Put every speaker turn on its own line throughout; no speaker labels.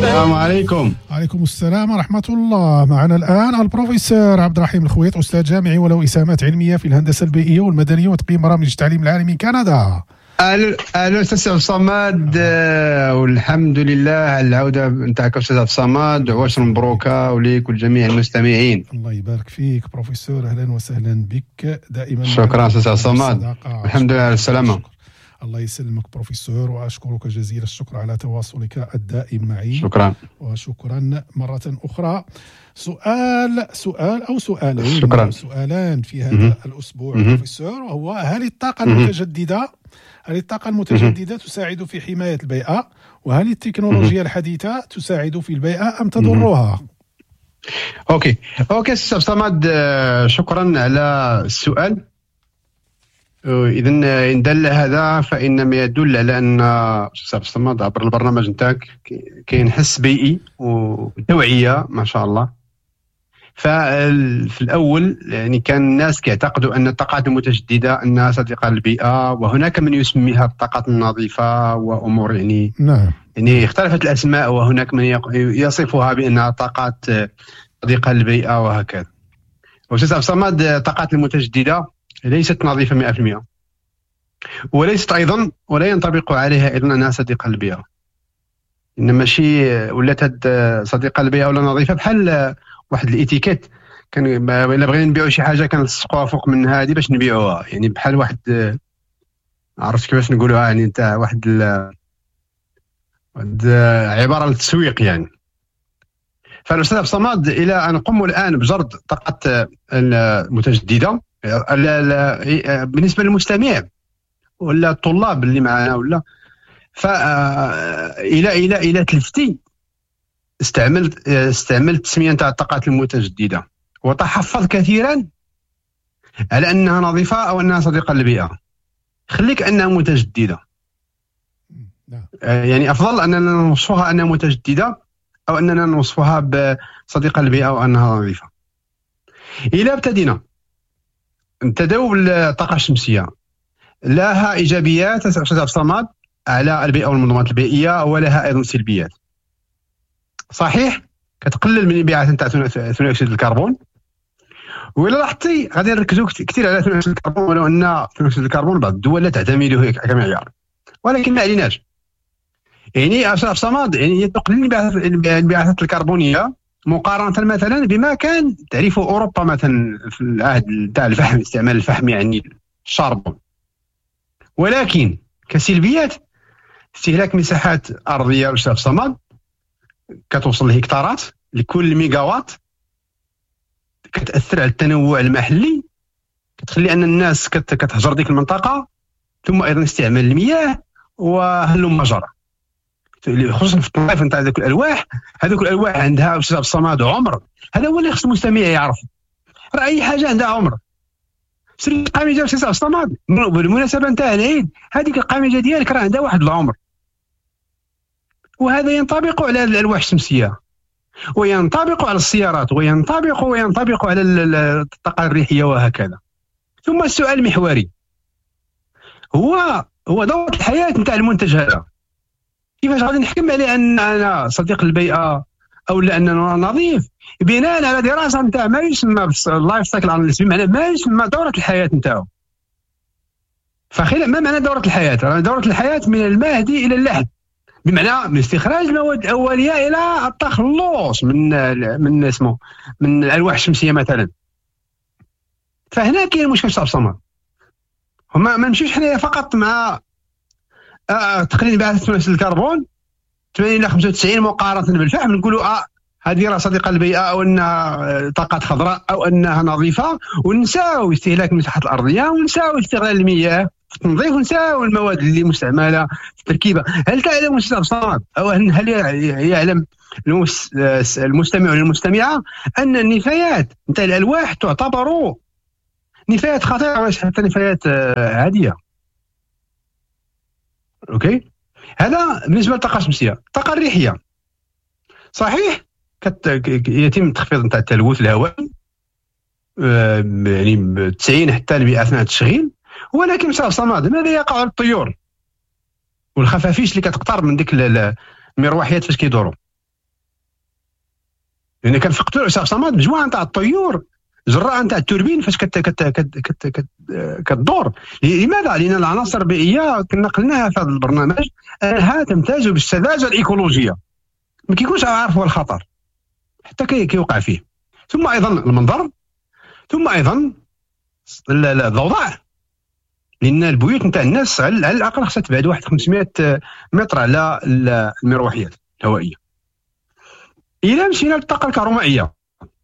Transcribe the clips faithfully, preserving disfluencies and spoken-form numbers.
السلام عليكم.
وعليكم السلام ورحمة الله. معنا الآن البروفيسور عبد الرحيم الخويط، أستاذ جامعي وله إسهامات علمية في الهندسة البيئية والمدنية وتقييم برامج التعليم العالمي من كندا.
اهلا استاذ عبد الصمد، والحمد لله على العوده نتاعك استاذ عبد الصمد، وعشر مبروكه وليك ولجميع المستمعين.
الله يبارك فيك بروفيسور، اهلا وسهلا بك دائما.
شكرا استاذ عبد الصمد، الحمد لله على السلامه.
الله يسلمك بروفيسور، واشكرك جزيل الشكر على تواصلك الدائم معي.
شكرا
وشكرا مرة أخرى. سؤال سؤال أو سؤالين
شكرا.
سؤالان في هذا م- الأسبوع م- بروفيسور، وهو هل الطاقة المتجددة هل الطاقة المتجددة م- تساعد في حماية البيئة؟ وهل التكنولوجيا م- الحديثة تساعد في البيئة أم تضرها؟
أوكي أوكي أستاذ صمد، شكرا على السؤال. إذا إن دل هذا فإنما يدل على أن أستاذ صمد عبر البرنامج نتاعك كاين حس بيئي وتوعية ما شاء الله. ففي الأول يعني كان الناس كيعتقدوا أن الطاقات المتجددة أنها صديقة للبيئة، وهناك من يسميها الطاقات النظيفة وأمور يعني
نعم
يعني اختلفت الأسماء، وهناك من يصفها بأنها طاقات صديقة للبيئة وهكذا. وأستاذ الصمد، الطاقات المتجددة ليست نظيفة مئة بالمئة، وليست أيضا ولا ينطبق عليها أيضا أنها صديقة للبيئة، إنما شيء ولات صديقة للبيئة ولا نظيفة بحال واحد الاتيكيت. كان الا بغينا نبيعوا شي حاجه كنلصقوها فوق من هذه باش نبيعوها، يعني بحال واحد عرفت كيفاش نقولوها، يعني انت واحد ال... واحد عباره للتسويق يعني. فالاستاذ عبد الصمد، الى ان نقوم الان بجرد الطاقات المتجدده بالنسبه للمستمع ولا الطلاب اللي معنا ولا ف الى الى الى تلفتي استعملت استعملت التسميه نتاع الطاقات المتجدده، وتحفظ كثيرا على انها نظيفه او انها صديقه للبيئه. خليك انها متجدده، يعني افضل اننا نوصفها انها متجدده او اننا نوصفها بصديقه للبيئه وانها نظيفه. الى ابتدينا نبتداو بالطاقه الشمسيه، لها ايجابيات استاذ عبد الصمد على البيئه والمنظمات البيئيه، ولها ايضا سلبيات. صحيح كتقلل من انبعاث نتاع ثاني اكسيد الكربون، وإلا لاحظتي غادي نركزوا كثير على ثاني اكسيد الكربون، ولو ان ثاني اكسيد الكربون بعض الدول لا تعتمده كمعيار، ولكن ما عليناش. يعني استاذ صمد، يعني تقليل الانبعاثات الكربونيه مقارنه مثلا بما كان تعرفه اوروبا مثلا في العهد تاع الفحم، استعمال الفحم يعني الشاربون. ولكن كسلبيات، استهلاك مساحات ارضيه استاذ صمد كتوصل لهكتارات لكل ميجاوات، كتأثر على التنوع المحلي، كتخلي أن الناس كتهجر ديك المنطقة. ثم أيضا استعمال المياه وهلم مجرى، خصوصا في الطائف نتاع ذوك الألواح. هذوك الألواح عندها أستاذ الصمد عمر، هذا هو اللي خص المستمع يعرف. راه أي حاجة عندها عمر. سير القامجة أستاذ الصمد بالمناسبة نتاع العيد، هذيك القامجة ديالك راه عندها واحد العمر، وهذا ينطبق على الألواح الشمسية، وينطبق على السيارات، وينطبق وينطبق على الطاقة الريحية وهكذا. ثم السؤال المحوري هو هو دورة الحياة نتاع المنتج هذا. كيفاش غادي نحكم عليه أن أنا صديق للبيئة أو لا أنه نظيف؟ بناء على دراسة نتاع ما يسمى باللايف سايكل أناليسيس، بمعنى ما يسمى دورة الحياة نتاعو. فخلال ما معنى دورة الحياة؟ دورة الحياة من المهدي إلى اللحد، بمعنى من استخراج المواد الأولية إلى التخلص من من اسمه من الألواح الشمسية مثلا. فهنا كاين مشكل صعب صمد. هما ما نمشيوش حنايا فقط مع آه تقليل انبعاث ثاني اكسيد الكربون ثمانين إلى خمسة وتسعين مقارنة بالفحم، نقولوا اه هذه راه صديقة للبيئة أو أنها طاقات خضراء أو أنها نظيفة، ونساو استهلاك المساحات الأرضية، ونساو استغلال المياه في التنظيف، ونساو المواد اللي مستعملة في التركيبة. هل تعلم أستاذ الصمد أو هل يعلم المستمع والمستمعة أن النفايات نتاع الألواح تعتبر نفايات خطيرة وليس حتى نفايات عادية؟ أوكي، هذا بالنسبة للطاقة الشمسية. الطاقة الريحية صحيح يتم تخفيض نتاع التلوث الهوائي يعني تسعين حتى المئة أثناء التشغيل، ولكن استاذ صمد ماذا يقع على الطيور والخفافيش اللي كتقترب من ديك المروحيات فاش كيدوروا؟ لان كنفقدوا استاذ صمد مجموعه نتاع الطيور جراء نتاع التوربين فاش كت كت كت كت كت كتدور. لماذا؟ لان العناصر البيئيه كنا قلناها في هذا البرنامج انها تمتاز بالسذاجه الايكولوجيه، ما كيكونش عارف هو الخطر حتى كيوقع فيه. ثم ايضا المنظر، ثم ايضا الضوضاء، لان البيوت نتاع الناس على الاقل خصها تبعد واحد خمسمائة متر على المروحيات الهوائيه. الى مشينا للطاقه الكهرومائيه،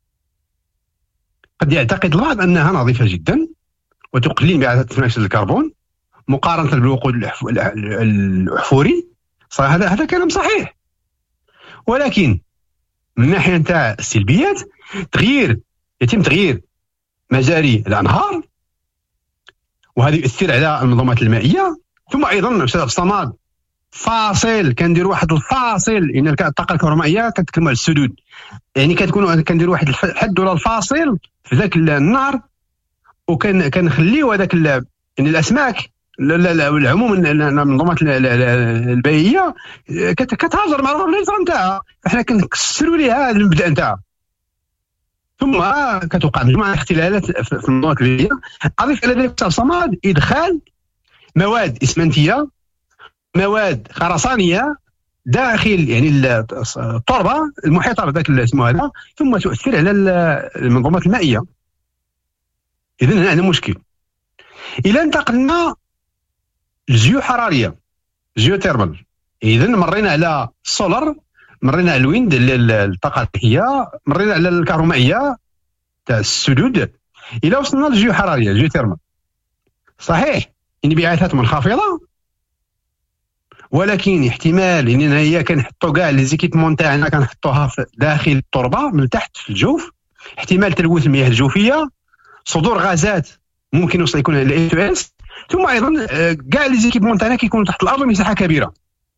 قد يعتقد البعض انها نظيفه جدا وتقلل انبعاثات ثاني اكسيد الكربون مقارنه بالوقود الاحفوري. صحيح، هذا هذا كلام صحيح، ولكن من الناحيه نتاع السلبيات تغيير يتم تغيير مجاري الانهار، وهذا يؤثر على المنظومات المائيه. ثم ايضا استاذ الصماد فاصل، كندير واحد الفاصل، ان الطاقه الكهرومائيه كتكلم على السدود، يعني كتكون كندير واحد الحد ولا الفاصل في ذاك النهر، وكان كنخليو هذاك يعني الاسماك العموم المنظومات البيئيه كتهاجر مع الريزر نتاعها، احنا كنكسروا ليها المبدا نتاعها. ثم كتوقع مجموعه اختلالات في المنظومات البيئيه. اضيف الى ذلك استاذ صماد ادخال مواد اسمنتيه، مواد خرسانيه داخل يعني التربه المحيطه بذاك اسمه هذا، ثم تؤثر على المنظومات المائيه. اذن هنا عندنا مشكل. الى انتقلنا الجيوحراريه جيوتيرمال، اذن مرينا على السولار، مرينا على الويند الطاقه الذكيه، مرينا على الكهرومائيه تاع السدود، الى وصلنا للجيوحراريه جيوتيرمال. صحيح انبعاثات منخفضه، ولكن احتمال اننا هي كنحطوا كاع لي زيكيبمون تاعنا كنحطوها داخل التربه من تحت في الجوف، احتمال تلوث المياه الجوفيه، صدور غازات ممكن يوصل يكون الاي تو اس، ثم ايضا كاع لي زيكيبمون تاعنا كيكونوا تحت الارض بمساحه كبيره.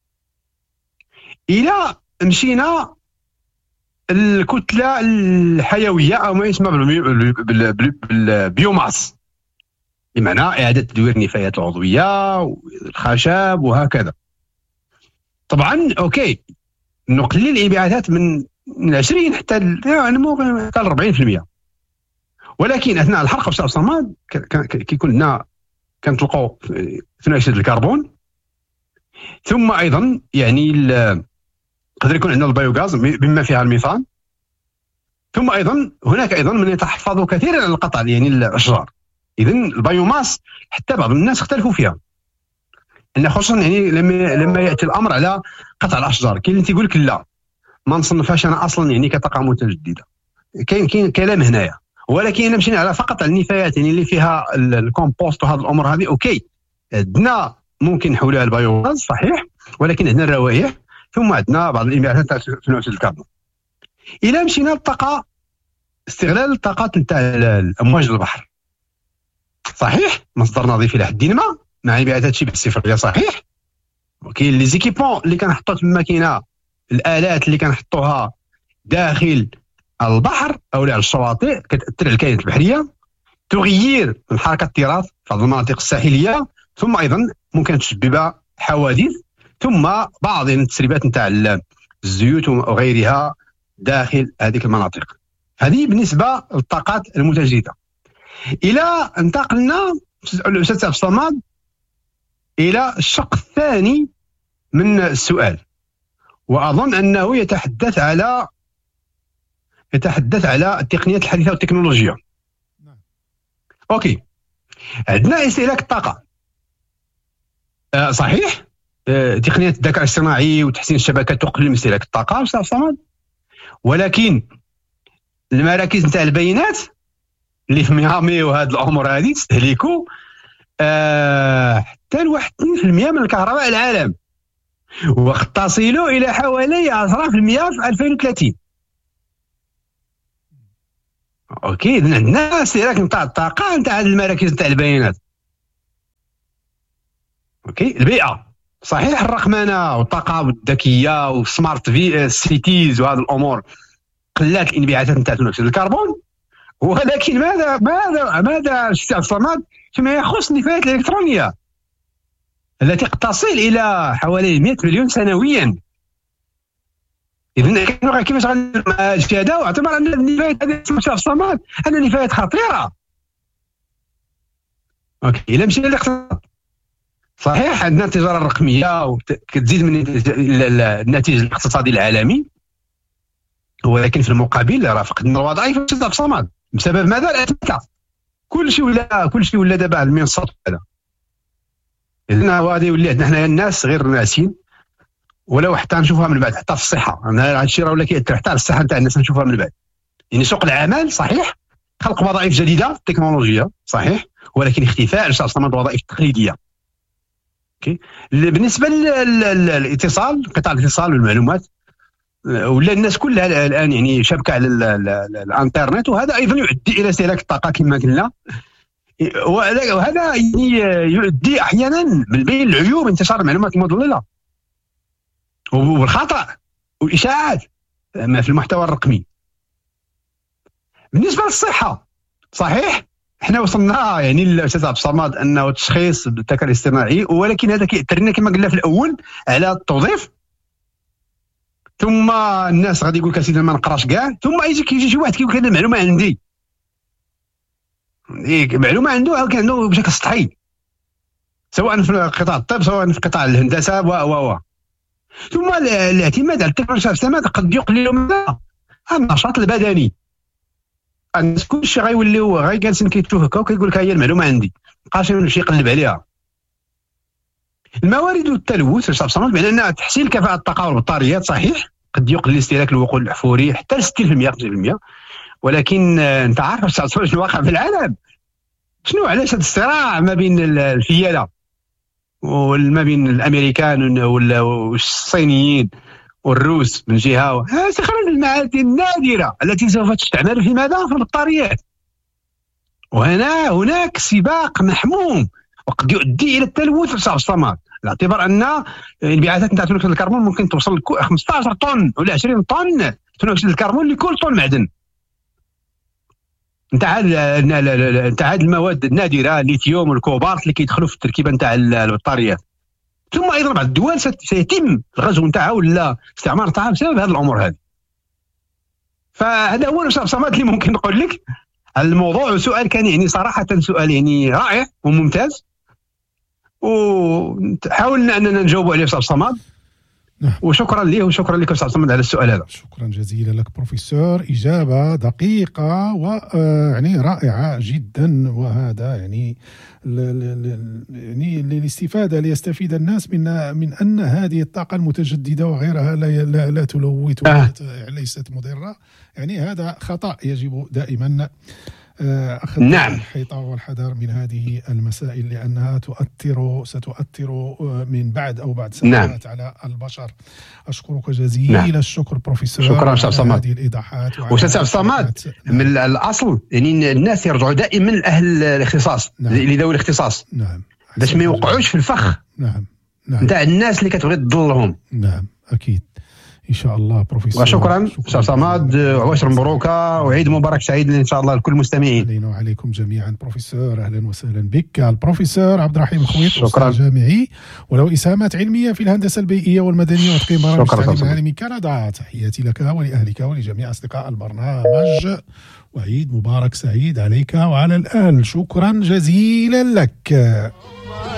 الى مشينا الكتله الحيويه او ما يسمى بالبيوماس، بمعنى اعاده تدوير النفايات العضويه والخشب وهكذا. طبعا اوكي نقلل الانبعاثات من من عشرين حتى يعني حتى أربعين بالمئة، ولكن اثناء الحرق استاذ صماد كيكون لنا كنطلقوا ثاني اكسيد الكربون، ثم ايضا يعني يقدر يكون عندنا البيوغاز بما فيها الميثان، ثم ايضا هناك ايضا من يتحفظ كثيرا على القطع يعني الاشجار. اذن البيوماس حتى بعض الناس اختلفوا فيها، ان خصوصا يعني لما لما ياتي الامر على قطع الاشجار، كاين اللي تيقول لك لا ما نصنفهاش انا اصلا يعني كطاقه متجدده، كاين كاين كلام هنايا، ولكن انا مشينا على فقط على النفايات يعني اللي فيها الكومبوست وهذه الامور هذه. اوكي عندنا ممكن نحولها البيوغاز صحيح، ولكن عندنا الروائح، ثم عندنا بعض الانبعاثات تاع ثاني اكسيد الكربون. الى مشينا للطاقه استغلال الطاقات نتاع امواج البحر، صحيح مصدر نظيف الى حد ما مع انبعاثات شبه صفريه صحيح، وكاين لي زيكيبون اللي كنحطوا تما، كاينه الالات اللي كنحطوها داخل البحر او على الشواطئ كتاثر على الكائنات البحريه، تغيير من حركه التراث في بعض المناطق الساحليه، ثم ايضا ممكن تسبب حوادث، ثم بعض التسريبات نتاع الزيوت وغيرها داخل هذه المناطق. هذه بالنسبه للطاقات المتجدده. الى انتقلنا الاستاذ عبد الصمد الى الشق الثاني من السؤال، واظن انه يتحدث على يتحدث على التقنيات الحديثه والتكنولوجيا. اوكي عندنا استهلاك الطاقه آه صحيح، آه تقنيات الذكاء الاصطناعي وتحسين الشبكات تقلل من استهلاك الطاقه استاذ صمد، ولكن المراكز نتاع البيانات اللي في ميامي وهاد الامور هذه تستهلكوا آه حتى لواحد اثنين بالمئة من الكهرباء العالم، وقد تصلوا الى حوالي عشرة بالمئة في ألفين وثلاثين. اوكي اذا عندنا استهلاك نتاع الطاقه نتاع المراكز نتاع البيانات. اوكي البيئه صحيح، الرقمنه والطاقه الذكيه والسمارت في سيتيز وهذه الامور قلات الانبعاثات نتاع ثاني اكسيد الكربون، ولكن ماذا ماذا ماذا استاذ صمد فيما يخص النفايات الالكترونيه التي قد تصل الى حوالي مئة مليون سنويا؟ اذا كيفاش غندير مع الاجتهاد واعتبر ان النفايات هذه في الصمد ان نفايات خطيره. اوكي الا مشينا للاقتصاد صحيح عندنا التجاره الرقميه وكتزيد من الناتج الاقتصادي العالمي، ولكن في المقابل راه فقدنا الوظائف في الصمد بسبب ماذا؟ الاثاثه. كل شيء ولا كل شيء ولا دابا على المنصات هذا. اذا غادي يولي عندنا حنايا الناس غير ناسين، ولو حتى نشوفوها من بعد حتى في الصحه، انا هذا الشيء راه ولا كيأثر حتى على الصحه نتاع الناس نشوفوها من بعد. يعني سوق العمل صحيح خلق وظائف جديده تكنولوجيه صحيح، ولكن اختفاء الصمد الوظائف التقليديه. اوكي بالنسبه للاتصال قطاع الاتصال والمعلومات ولا الناس كلها الان يعني شبكه على الانترنت، وهذا ايضا يؤدي الى استهلاك الطاقه كما قلنا، وهذا يعني يؤدي احيانا من بين العيوب انتشار المعلومات المضلله والخطا والاشاعات في المحتوى الرقمي. بالنسبه للصحه صحيح احنا وصلنا يعني الاستاذ عبد الصمد انه تشخيص بالذكاء الاصطناعي، ولكن هذا كيأثر لنا كما قلنا في الاول على التوظيف، ثم الناس غادي يقول لك اسيدي ما نقراش كاع، ثم يجي كيجي شي واحد كيقول لك المعلومه عندي، إيه معلومه عنده عنده بشكل سطحي سواء في قطاع الطب سواء في قطاع الهندسه و و و ثم الاعتماد على التكنولوجيا الاعتماد قد يقلل من النشاط البدني. الناس كلشي غيوليو غير جالسين كيتشوف هكا وكيقول لك ها هي المعلومه عندي، مابقاش يمشي يقلب عليها. الموارد والتلوث صمد بان تحسين كفاءه الطاقه والبطاريات صحيح قد يقلل استهلاك الوقود الاحفوري حتى ستين بالمئة خمسين بالمئة، ولكن انت عارف شنو واقع في العالم، شنو علاش هذا الصراع ما بين الفياله وما بين الامريكان والصينيين والروس من جهه، سخرج المعادن النادره التي سوف تستعمل في ماذا؟ في البطاريات. وهنا هناك سباق محموم وقد يؤدي الى التلوث في الصمد، باعتبار ان الانبعاثات نتاع ثاني اكسيد الكربون ممكن توصل ل خمسطاش طن ولا عشرين طن ثاني اكسيد الكربون لكل طن معدن. نتاع نتاع هذه المواد النادره الليثيوم والكوبالت اللي كيدخلوا في التركيبه نتاع البطاريات. ثم ايضا بعض الدول سيتم الغزو نتاعها ولا استعمار نتاعها بسبب هذه الامور هذه. فهذا هو الصمد اللي ممكن نقول لك على الموضوع. وسؤال كان يعني صراحه سؤال يعني رائع وممتاز، وحاولنا اننا نجاوب عليه استاذ صمد.
نعم.
وشكرا ليه وشكرا لك استاذ صمد على السؤال هذا.
شكرا جزيلا لك بروفيسور، اجابه دقيقه ويعني رائعه جدا، وهذا يعني يعني للاستفاده ليستفيد الناس من من ان هذه الطاقه المتجدده وغيرها لا لا, لا تلوث
آه.
ليست مضره. يعني هذا خطا يجب دائما أخذ
نعم.
الحيطة والحذر من هذه المسائل، لأنها تؤثر ستؤثر من بعد أو بعد سنوات نعم. على البشر. أشكرك جزيل نعم. الشكر بروفيسور.
شكرا أستاذ صمد.
هذه الإيضاحات
أستاذ صمد نعم. من الأصل يعني الناس يرجعوا دائما لأهل الاختصاص نعم. لذوي الاختصاص
نعم
باش ما يوقعوش في الفخ
نعم نعم
نتاع الناس اللي كتبغي تضلهم.
نعم أكيد ان شاء الله بروفيسور.
وشكرا استاذ صمد، وعشر مبروكه وعيد مبارك سعيد ان شاء الله لكل المستمعين.
علينا وعليكم جميعا. بروفيسور اهلا وسهلا بك البروفيسور عبد الرحيم الخويط،
شكرا
جامعي وله اسهامات علميه في الهندسه البيئيه والمدنيه وتقييم برامج التعليم العالي من كندا. تحياتي لك ولاهلك ولجميع اصدقاء البرنامج، وعيد مبارك سعيد عليك وعلى الاهل. شكرا جزيلا لك.